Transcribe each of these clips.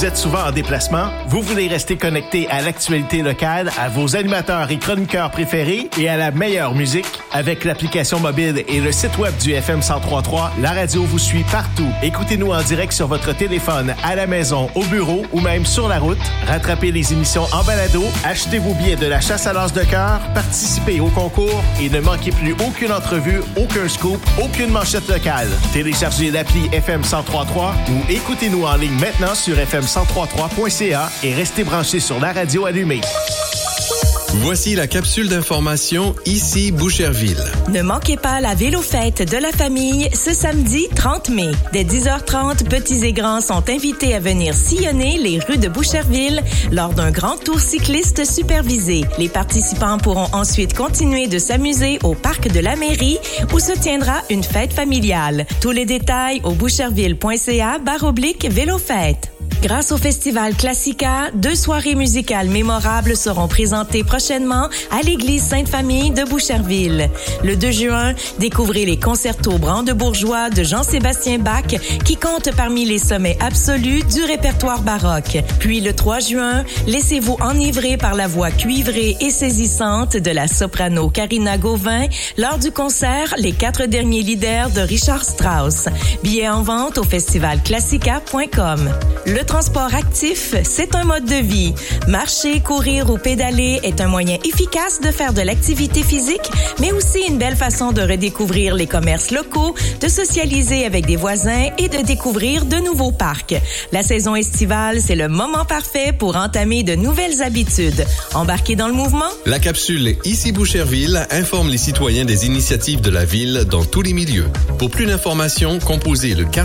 Vous êtes souvent en déplacement? Vous voulez rester connecté à l'actualité locale, à vos animateurs et chroniqueurs préférés et à la meilleure musique? Avec l'application mobile et le site web du FM 103.3, la radio vous suit partout. Écoutez-nous en direct sur votre téléphone, à la maison, au bureau ou même sur la route. Rattrapez les émissions en balado, achetez vos billets de la chasse à l'as de cœur, participez au concours et ne manquez plus aucune entrevue, aucun scoop, aucune manchette locale. Téléchargez l'appli FM 103.3 ou écoutez-nous en ligne maintenant sur fm1033.ca et restez branchés sur la radio allumée. Voici la capsule d'information ici Boucherville. Ne manquez pas la vélo-fête de la famille ce samedi 30 mai. Dès 10h30, petits et grands sont invités à venir sillonner les rues de Boucherville lors d'un grand tour cycliste supervisé. Les participants pourront ensuite continuer de s'amuser au parc de la mairie où se tiendra une fête familiale. Tous les détails au boucherville.ca/vélo-fête. Grâce au Festival Classica, 2 soirées musicales mémorables seront présentées prochainement à l'église Sainte-Famille de Boucherville. Le 2 juin, découvrez les concertos brandebourgeois de Jean-Sébastien Bach qui comptent parmi les sommets absolus du répertoire baroque. Puis le 3 juin, laissez-vous enivrer par la voix cuivrée et saisissante de la soprano Karina Gauvin lors du concert Les 4 derniers leaders de Richard Strauss. Billets en vente au festivalclassica.com. Le transport actif, c'est un mode de vie. Marcher, courir ou pédaler est un moyen efficace de faire de l'activité physique, mais aussi une belle façon de redécouvrir les commerces locaux, de socialiser avec des voisins et de découvrir de nouveaux parcs. La saison estivale, c'est le moment parfait pour entamer de nouvelles habitudes. Embarquez dans le mouvement? La capsule Ici Boucherville informe les citoyens des initiatives de la ville dans tous les milieux. Pour plus d'informations, composez le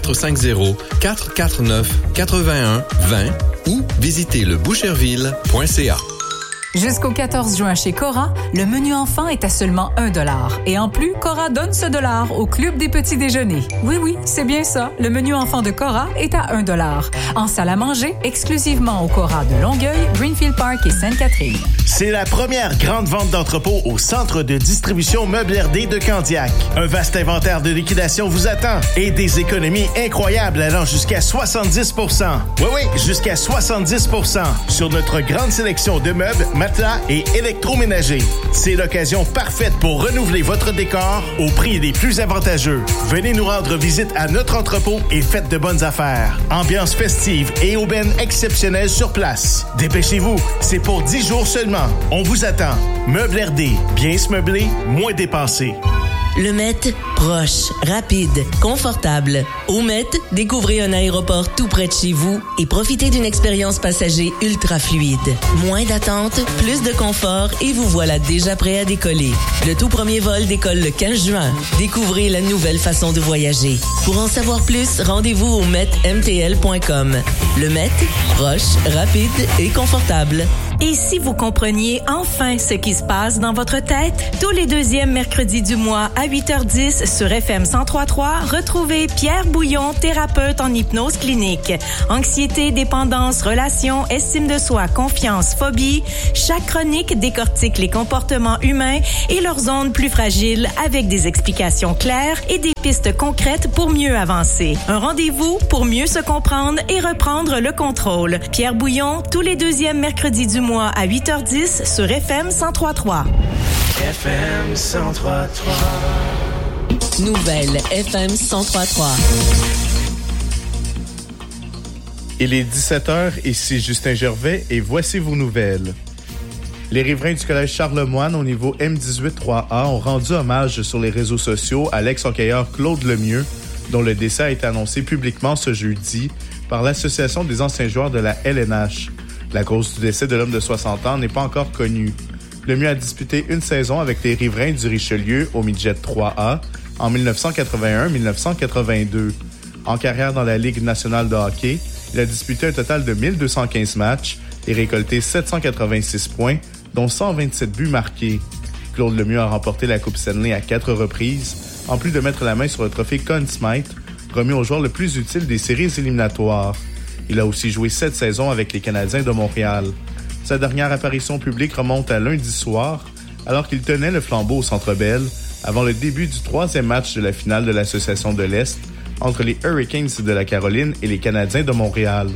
450-449-81-20 ou visitez le boucherville.ca. Jusqu'au 14 juin chez Cora, le menu enfant est à seulement 1$. Et en plus, Cora donne ce dollar au Club des petits déjeuners. Oui, c'est bien ça. Le menu enfant de Cora est à 1$. En salle à manger, exclusivement au Cora de Longueuil, Greenfield Park et Sainte-Catherine. C'est la première grande vente d'entrepôt au centre de distribution Meubles RD de Candiac. Un vaste inventaire de liquidation vous attend et des économies incroyables allant jusqu'à 70%. Oui, jusqu'à 70% sur notre grande sélection de meubles, matelas et électroménagers. C'est l'occasion parfaite pour renouveler votre décor au prix les plus avantageux. Venez nous rendre visite à notre entrepôt et faites de bonnes affaires. Ambiance festive et aubaine exceptionnelle sur place. Dépêchez-vous, c'est pour 10 jours seulement. On vous attend. Meubles RD, bien se meubler, moins dépenser. Le Met, proche, rapide, confortable. Au Met, découvrez un aéroport tout près de chez vous et profitez d'une expérience passager ultra fluide. Moins d'attente, plus de confort et vous voilà déjà prêt à décoller. Le tout premier vol décolle le 15 juin. Découvrez la nouvelle façon de voyager. Pour en savoir plus, rendez-vous au metmtl.com. Le Met, proche, rapide et confortable. Et si vous compreniez enfin ce qui se passe dans votre tête, tous les 2e mercredis du mois à 8h10 sur FM 103.3, retrouvez Pierre Bouillon, thérapeute en hypnose clinique. Anxiété, dépendance, relations, estime de soi, confiance, phobie. Chaque chronique décortique les comportements humains et leurs zones plus fragiles avec des explications claires et des pistes concrètes pour mieux avancer. Un rendez-vous pour mieux se comprendre et reprendre le contrôle. Pierre Bouillon, tous les 2e mercredis du mois à 8h10 sur FM 103.3. FM 103.3. Nouvelle FM 103.3. Il est 17h, ici Justin Gervais et voici vos nouvelles. Les riverains du collège Charlemagne au niveau M18-3A ont rendu hommage sur les réseaux sociaux à l'ex-hockeyeur Claude Lemieux, dont le décès a été annoncé publiquement ce jeudi par l'Association des anciens joueurs de la LNH. La cause du décès de l'homme de 60 ans n'est pas encore connue. Lemieux a disputé une saison avec les riverains du Richelieu au Midget 3A en 1981-1982. En carrière dans la Ligue nationale de hockey, il a disputé un total de 1215 matchs et récolté 786 points, dont 127 buts marqués. Claude Lemieux a remporté la Coupe Stanley à 4 reprises, en plus de mettre la main sur le trophée Conn Smythe, remis au joueur le plus utile des séries éliminatoires. Il a aussi joué 7 saisons avec les Canadiens de Montréal. Sa dernière apparition publique remonte à lundi soir, alors qu'il tenait le flambeau au Centre Bell, avant le début du 3e match de la finale de l'Association de l'Est entre les Hurricanes de la Caroline et les Canadiens de Montréal.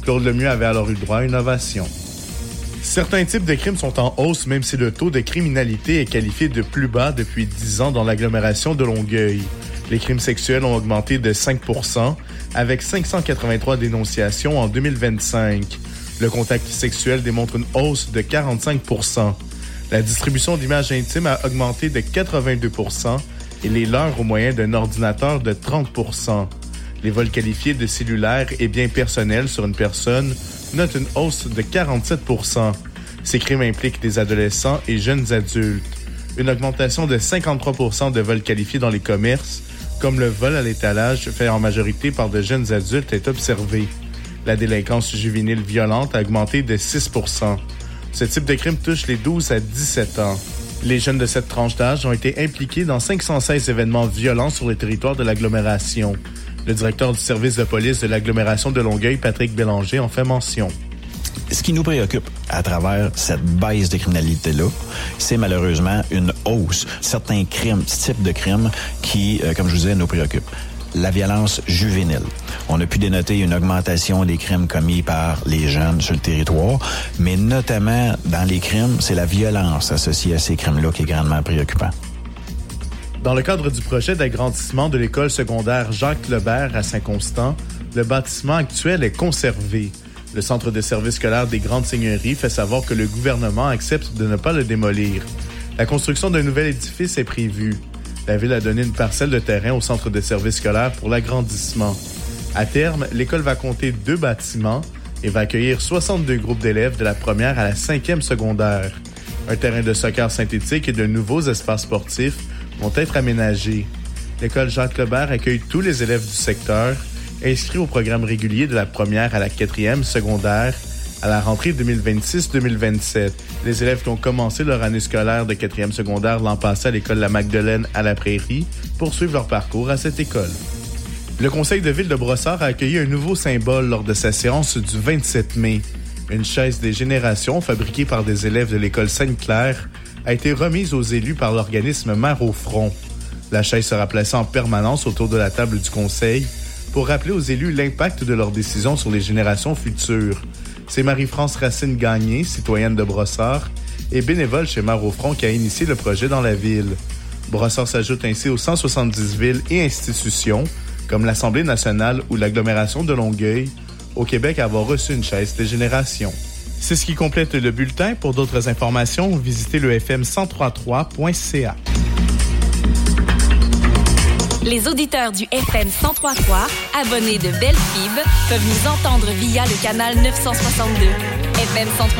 Claude Lemieux avait alors eu droit à une ovation. Certains types de crimes sont en hausse, même si le taux de criminalité est qualifié de plus bas depuis 10 ans dans l'agglomération de Longueuil. Les crimes sexuels ont augmenté de 5%, avec 583 dénonciations en 2025. Le contact sexuel démontre une hausse de 45%. La distribution d'images intimes a augmenté de 82% et les leurres au moyen d'un ordinateur de 30%. Les vols qualifiés de cellulaires et biens personnels sur une personne notent une hausse de 47%. Ces crimes impliquent des adolescents et jeunes adultes. Une augmentation de 53% de vols qualifiés dans les commerces, comme le vol à l'étalage fait en majorité par de jeunes adultes, est observé. La délinquance juvénile violente a augmenté de 6%. Ce type de crime touche les 12 à 17 ans. Les jeunes de cette tranche d'âge ont été impliqués dans 516 événements violents sur le territoire de l'agglomération. Le directeur du service de police de l'agglomération de Longueuil, Patrick Bélanger, en fait mention. Ce qui nous préoccupe à travers cette baisse de criminalité-là, c'est malheureusement une hausse. Certains crimes, types de crimes qui, comme je vous disais, nous préoccupent. La violence juvénile. On a pu dénoter une augmentation des crimes commis par les jeunes sur le territoire, mais notamment dans les crimes, c'est la violence associée à ces crimes-là qui est grandement préoccupant. Dans le cadre du projet d'agrandissement de l'école secondaire Jacques-Lebert à Saint-Constant, le bâtiment actuel est conservé. Le centre de service scolaire des Grandes Seigneuries fait savoir que le gouvernement accepte de ne pas le démolir. La construction d'un nouvel édifice est prévue. La Ville a donné une parcelle de terrain au centre de service scolaire pour l'agrandissement. À terme, l'école va compter 2 bâtiments et va accueillir 62 groupes d'élèves de la première à la 5e secondaire. Un terrain de soccer synthétique et de nouveaux espaces sportifs vont être aménagés. L'école Jacques-Lebert accueille tous les élèves du secteur, inscrits au programme régulier de la première à la 4e secondaire à la rentrée 2026-2027. Les élèves qui ont commencé leur année scolaire de 4e secondaire l'an passé à l'école La Magdeleine à la Prairie poursuivent leur parcours à cette école. Le conseil de ville de Brossard a accueilli un nouveau symbole lors de sa séance du 27 mai. Une chaise des générations fabriquée par des élèves de l'école Sainte-Claire a été remise aux élus par l'organisme Mère au Front. La chaise sera placée en permanence autour de la table du conseil pour rappeler aux élus l'impact de leurs décisions sur les générations futures. C'est Marie-France Racine-Gagné, citoyenne de Brossard, et bénévole chez Mère au Front qui a initié le projet dans la ville. Brossard s'ajoute ainsi aux 170 villes et institutions, comme l'Assemblée nationale ou l'agglomération de Longueuil, au Québec à avoir reçu une chaise des générations. C'est ce qui complète le bulletin. Pour d'autres informations, visitez le fm1033.ca. Les auditeurs du FM 103.3, abonnés de Belle Fib, peuvent nous entendre via le canal 962. FM 103.3.